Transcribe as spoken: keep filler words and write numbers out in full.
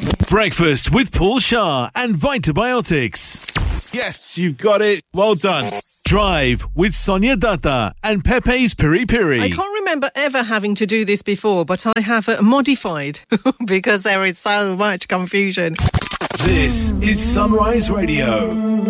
Breakfast with Paul Shah and Vitabiotics. Yes, you've got it. Well done. Drive with Sonia Datta and Pepe's Piri Piri. I can't remember ever having to do this before, but I have uh, modified because there is so much confusion. This is Sunrise Radio.